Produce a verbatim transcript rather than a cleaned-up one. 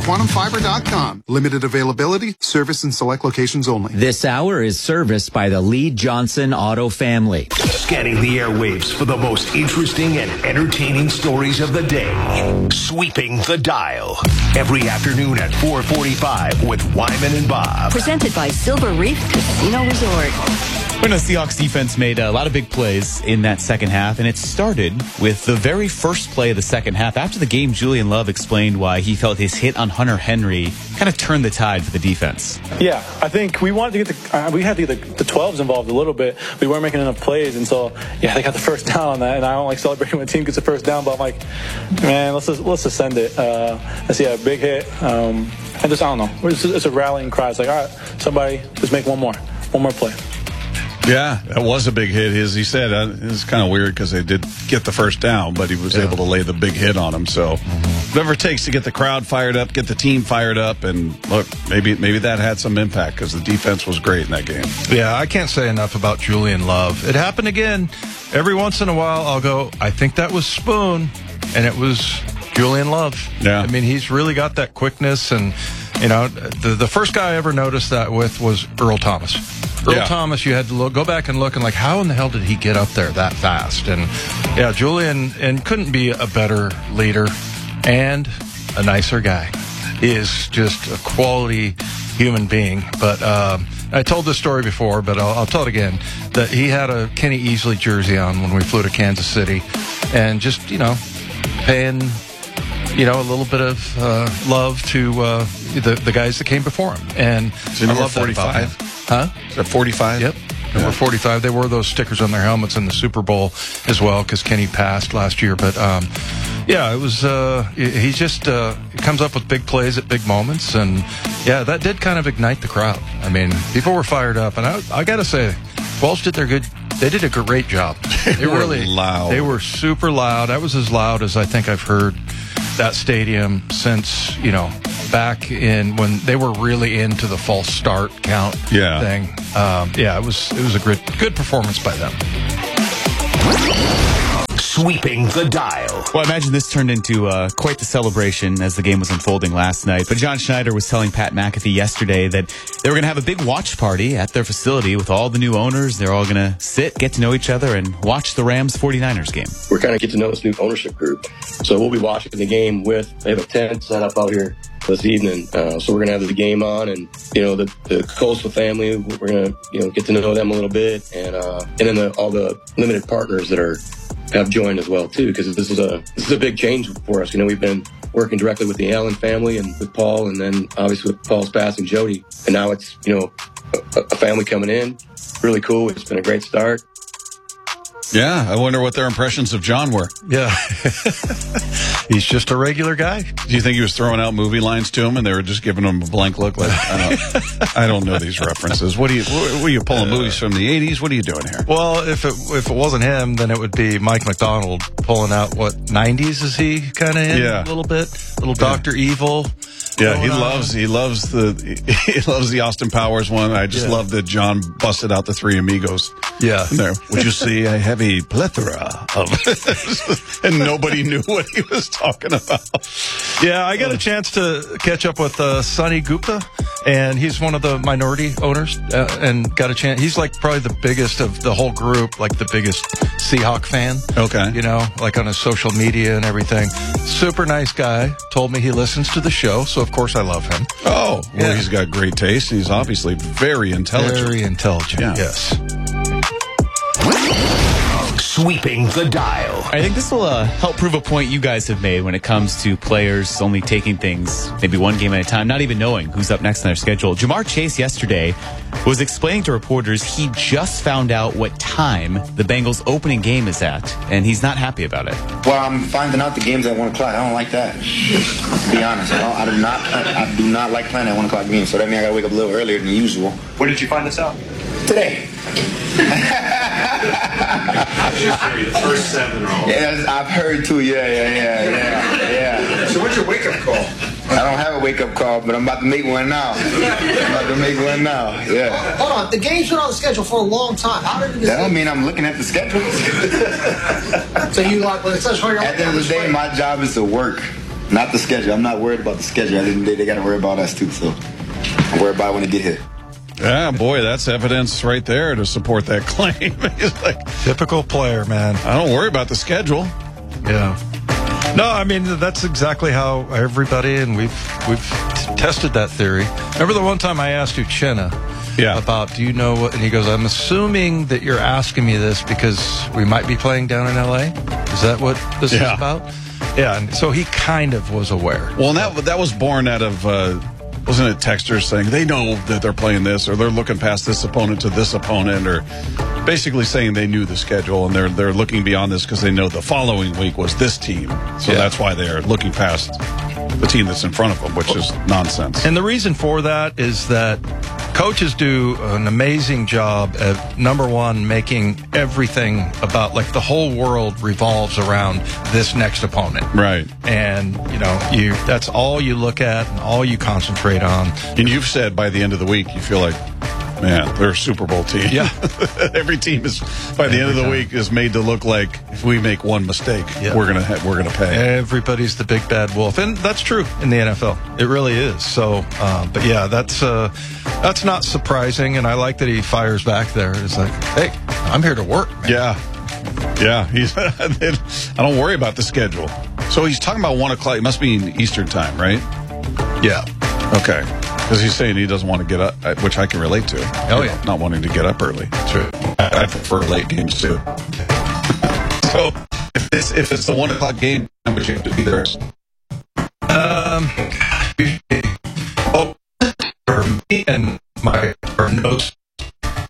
quantum fiber dot com. Limited availability, service in select locations only. This hour is serviced by the Lee Johnson Auto family. Scanning the airwaves for the most interesting and entertaining stories of the day. Sweeping the dial. Every afternoon at four forty-five with Wyman and Bob. Presented by Silver Reef Casino Resort. Well, the Seahawks defense made a lot of big plays in that second half, and it started with the very first play of the second half. After the game, Julian Love explained why he felt his hit on Hunter Henry kind of turned the tide for the defense. Yeah, I think we wanted to get the uh, we had to get the, the twelves involved a little bit. We weren't making enough plays, and so yeah, they got the first down on that. And I don't like celebrating when a team gets the first down, but I'm like, man, let's just, let's just send it. Uh, let's see, yeah, big hit, um, and just I don't know. It's, it's a rallying cry. It's like, all right, somebody, just make one more, one more play. Yeah, that was a big hit. As he said, uh, it was kind of weird because they did get the first down, but he was yeah. able to lay the big hit on him. So mm-hmm. whatever it takes to get the crowd fired up, get the team fired up, and look, maybe maybe that had some impact because the defense was great in that game. Yeah, I can't say enough about Julian Love. It happened again. Every once in a while, I'll go, I think that was Spoon, and it was Julian Love. Yeah. I mean, he's really got that quickness, and, you know, the, the first guy I ever noticed that with was Earl Thomas. Earl yeah. Thomas, you had to look, go back and look and like, how in the hell did he get up there that fast? And yeah, Julian and couldn't be a better leader and a nicer guy. He is just a quality human being. But um, I told this story before, but I'll, I'll tell it again. That he had a Kenny Easley jersey on when we flew to Kansas City, and just you know, paying you know a little bit of uh, love to uh, the the guys that came before him. And so I love forty-five. Huh? Is that forty-five? Yep. Number yeah. forty-five. They wore those stickers on their helmets in the Super Bowl as well because Kenny passed last year. But, um, yeah, it was, uh, he just uh, comes up with big plays at big moments. And, yeah, that did kind of ignite the crowd. I mean, people were fired up. And I, I got to say, Welsh did their good, they did a great job. They, they were really loud. They were super loud. That was as loud as I think I've heard that stadium since, you know, back in when they were really into the false start count yeah. thing. Um, yeah, it was it was a good good performance by them. Sweeping the dial. Well, I imagine this turned into uh, quite the celebration as the game was unfolding last night. But John Schneider was telling Pat McAfee yesterday that they were going to have a big watch party at their facility with all the new owners. They're all going to sit, get to know each other, and watch the Rams forty-niners game. We're kind of getting to know this new ownership group. So we'll be watching the game with, they have a tent set up out here this evening. Uh, so we're going to have the game on, and, you know, the, the Coastal family, we're going to, you know, get to know them a little bit. And, uh, and then the, all the limited partners that are, have joined as well too, because this is a this is a big change for us. You know, we've been working directly with the Allen family and with Paul, and then obviously with Paul's passing, Jody, and now it's you know a, a family coming in. Really cool. It's been a great start. Yeah, I wonder what their impressions of John were. Yeah. He's just a regular guy. Do you think he was throwing out movie lines to him and they were just giving him a blank look like, I don't, I don't know these references. What are you, what, what are you pulling uh, movies from the eighties? What are you doing here? Well, if it if it wasn't him, then it would be Mike McDonald pulling out, what, nineties is he kind of in yeah. a little bit? Little yeah. Doctor Evil. Yeah, he loves he loves the he loves the Austin Powers one. I just yeah. love that John busted out the Three Amigos. Yeah, there. Would you see a heavy plethora of, and nobody knew what he was talking about. Yeah, I got a chance to catch up with uh, Sonny Gupta, and he's one of the minority owners, uh, and got a chance. He's like probably the biggest of the whole group, like the biggest Seahawk fan. Okay, you know, like on his social media and everything. Super nice guy. Told me he listens to the show, so of course I love him. Oh, well, yeah. He's got great taste. He's obviously very intelligent. Very intelligent, yeah. yes. Sweeping the dial. I think this will uh, help prove a point you guys have made when it comes to players only taking things maybe one game at a time, not even knowing who's up next on their schedule. Jamar Chase yesterday was explaining to reporters he just found out what time the Bengals opening game is at, and he's not happy about it. Well, I'm finding out the game's at one o'clock. I don't like that. To be honest, I, don't, I do not. I, I do not like playing at one o'clock games. So that means I gotta wake up a little earlier than usual. When did you find this out? Today. The first seven are all. Yeah, I've heard too. Yeah, yeah, yeah, yeah, yeah. So what's your wake-up call? I don't have a wake-up call, but I'm about to make one now. I'm about to make one now. Yeah. Hold on, the game's been on the schedule for a long time. How did it? That don't mean I'm looking at the schedule. So you like when it says hurry up? At the end of the day, my job is to work. Not the schedule. I'm not worried about the schedule. I didn't, they they got to worry about us too. So I'm worried about when they get here. Yeah, boy, that's evidence right there to support that claim. He's like, typical player, man. I don't worry about the schedule. Yeah. No, I mean that's exactly how everybody, and we've we've t- tested that theory. Remember the one time I asked Uchenna yeah. about, do you know what? And he goes, I'm assuming that you're asking me this because we might be playing down in L A. Is that what this yeah. is about? Yeah. And so he kind of was aware. Well, and that that was born out of. Uh, Wasn't it texters saying they know that they're playing this, or they're looking past this opponent to this opponent, or basically saying they knew the schedule and they're they're looking beyond this because they know the following week was this team, so yeah. that's why they're looking past the team that's in front of them, which is nonsense. And the reason for that is that coaches do an amazing job at, number one, making everything about, like, the whole world revolves around this next opponent. Right. And, you know, you that's all you look at and all you concentrate on. And you've said by the end of the week, you feel like, man, they're a Super Bowl team. Yeah. Every team is, by the Every end of the time. week, is made to look like if we make one mistake, yeah. we're gonna ha- we're gonna pay. Everybody's the big bad wolf, and that's true in the N F L. It really is. So, uh, but yeah, that's uh, that's not surprising, and I like that he fires back there. It's like, hey, I'm here to work, man. Yeah, yeah. He's. I don't worry about the schedule. So he's talking about one o'clock. It must be in Eastern time, right? Yeah. Okay. Because he's saying he doesn't want to get up, which I can relate to. Oh, yeah. Not wanting to get up early. True. I prefer late games, too. So, if it's, if it's the one o'clock game, how much you have to be there? Um, oh, for me and my our notes